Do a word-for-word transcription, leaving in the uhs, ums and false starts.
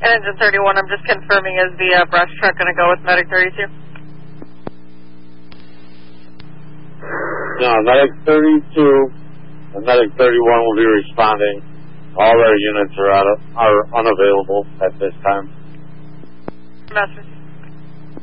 Engine thirty-one, I'm just confirming, is the uh, brush truck going to go with Medic thirty-two? No, Medic thirty-two and Medic thirty-one will be responding. All their units are out of, are unavailable at this time. Master